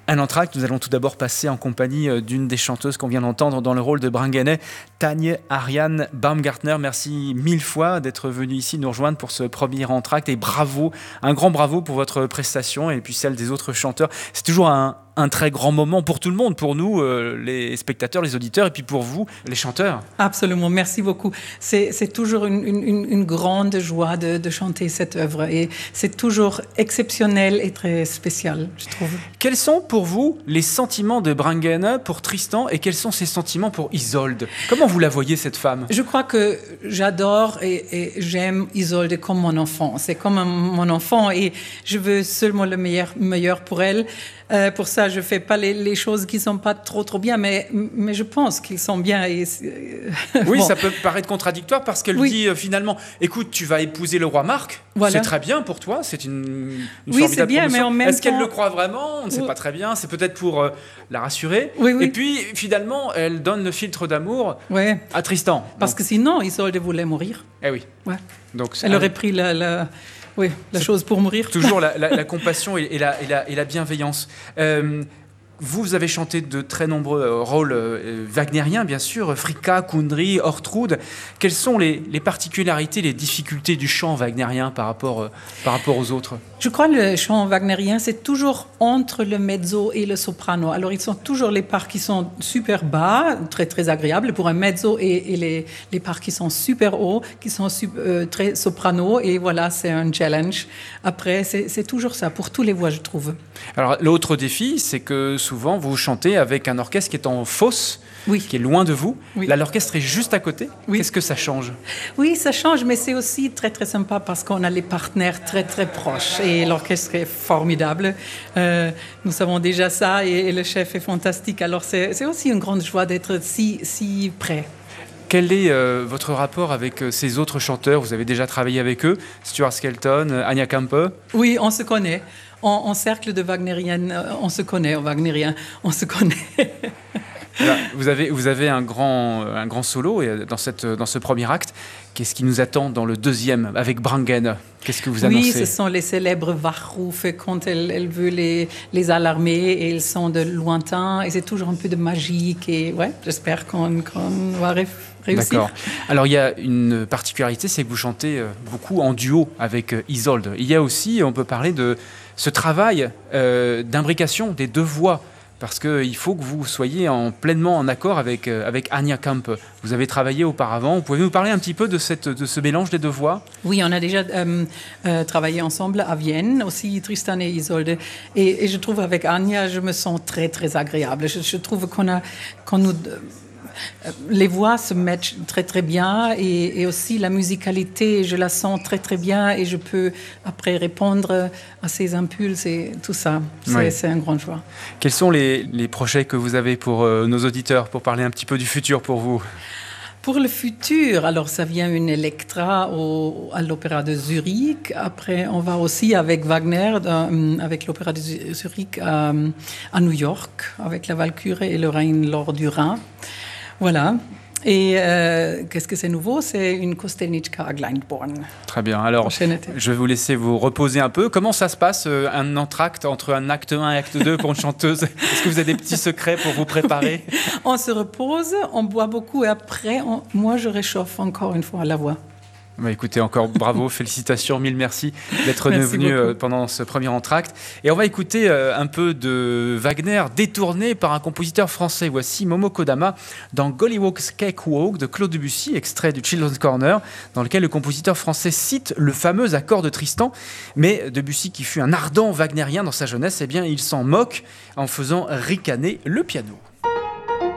Un entracte, nous allons tout d'abord passer en compagnie d'une des chanteuses qu'on vient d'entendre dans le rôle de Brangäne, Tanje Ariane Baumgartner. Merci 1000 fois d'être venue ici nous rejoindre pour ce premier entracte et bravo, un grand bravo pour votre prestation et puis celle des autres chanteurs. C'est toujours un très grand moment pour tout le monde, pour nous, les spectateurs, les auditeurs, et puis pour vous, les chanteurs. Absolument, merci beaucoup. C'est toujours une grande joie de chanter cette œuvre et c'est toujours exceptionnel et très spécial, je trouve. Quels sont pour vous les sentiments de Brangäne pour Tristan et quels sont ses sentiments pour Isolde ? Comment vous la voyez, cette femme ? Je crois que j'adore et j'aime Isolde comme mon enfant. C'est comme mon enfant et je veux seulement le meilleur pour elle. Pour ça, je fais pas les choses qui sont pas trop bien, mais je pense qu'ils sont bien. Et oui, bon. Ça peut paraître contradictoire parce qu'elle dit finalement, écoute, tu vas épouser le roi Marc. Voilà. C'est très bien pour toi, c'est une formidable c'est bien, promotion. Mais en même Est-ce temps... qu'elle le croit vraiment ? On ne sait pas très bien. C'est peut-être pour la rassurer. Oui. Et puis finalement, elle donne le filtre d'amour à Tristan. Parce que sinon, Isolde voulait mourir. Eh oui. Ouais. Donc, elle aurait pris la chose pour mourir. Toujours la compassion et la bienveillance. Vous avez chanté de très nombreux rôles wagnériens, bien sûr, Fricka, Kundry, Ortrud. Quelles sont les particularités, les difficultés du chant wagnérien par rapport aux autres ? Je crois que le chant wagnérien, c'est toujours entre le mezzo et le soprano. Alors, ils sont toujours les parts qui sont super bas, très, très agréables pour un mezzo, et les parts qui sont super hauts, qui sont très soprano. Et voilà, c'est un challenge. Après, c'est toujours ça, pour tous les voix, je trouve. Alors, l'autre défi, c'est que souvent, vous chantez avec un orchestre qui est en fosse, qui est loin de vous. Oui. Là, l'orchestre est juste à côté. Oui. Qu'est-ce que ça change ? Oui, ça change, mais c'est aussi très, très sympa parce qu'on a les partenaires très, très proches et l'orchestre est formidable. Nous savons déjà ça et le chef est fantastique. Alors, c'est aussi une grande joie d'être si près. Quel est votre rapport avec ces autres chanteurs ? Vous avez déjà travaillé avec eux, Stuart Skelton, Anya Kampe ? Oui, on se connaît. En cercle de wagnérienne, on se connaît. En wagnérien, on se connaît. Voilà, vous avez un grand solo dans ce premier acte. Qu'est-ce qui nous attend dans le deuxième avec Brangäne ? Qu'est-ce que vous annoncez ? Oui, ce sont les célèbres Wachrufe quand elle veut les alarmer et ils sont de lointain et c'est toujours un peu de magique et j'espère qu'on va réussir. D'accord. Alors il y a une particularité, c'est que vous chantez beaucoup en duo avec Isolde. Il y a aussi, on peut parler de ce travail d'imbrication des deux voix. Parce qu'il faut que vous soyez pleinement en accord avec Anya Kampe. Vous avez travaillé auparavant. Vous pouvez nous parler un petit peu de ce mélange des deux voix ? Oui, on a déjà travaillé ensemble à Vienne, aussi Tristan et Isolde. Et je trouve avec Anya, je me sens très, très agréable. Je trouve les voix se matchent très très bien et aussi la musicalité, je la sens très très bien et je peux après répondre à ses impulses et tout ça. C'est un grand choix. Quels sont les projets que vous avez pour nos auditeurs, pour parler un petit peu du futur pour vous ? Pour le futur, alors ça vient une Elektra à l'Opéra de Zurich. Après, on va aussi avec Wagner, avec l'Opéra de Zurich à New York, avec la Walküre et le Rhein-Lord du Rhin. Voilà. Et qu'est-ce que c'est nouveau ? C'est une Kostelnička à Glyndebourne. Très bien. Alors, je vais vous laisser vous reposer un peu. Comment ça se passe, un entracte entre un acte 1 et acte 2 pour une chanteuse ? Est-ce que vous avez des petits secrets pour vous préparer ? Oui. On se repose, on boit beaucoup et après, moi, je réchauffe encore une fois la voix. Écoutez, encore bravo, félicitations, mille merci d'être venu pendant ce premier entracte. Et on va écouter un peu de Wagner détourné par un compositeur français. Voici Momo Kodama dans Gollywog's Cakewalk de Claude Debussy, extrait du Children's Corner, dans lequel le compositeur français cite le fameux accord de Tristan. Mais Debussy, qui fut un ardent wagnérien dans sa jeunesse, il s'en moque en faisant ricaner le piano.